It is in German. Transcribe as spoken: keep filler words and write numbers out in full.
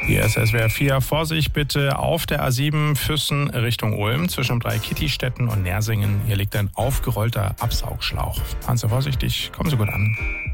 Hier ist S W R vier. Vorsicht bitte auf der A sieben Füssen Richtung Ulm zwischen Drei-Kitty-Städten und Nersingen. Hier liegt ein aufgerollter Absaugschlauch. Fahren Sie vorsichtig, kommen Sie gut an.